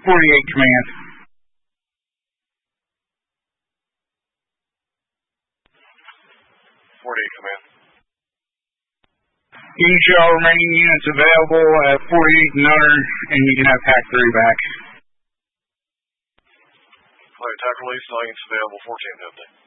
Command. 48 Command. You can show all remaining units available at 48 and under, and you can have Pack 3 back. Flight attack release, all units available, 14 update.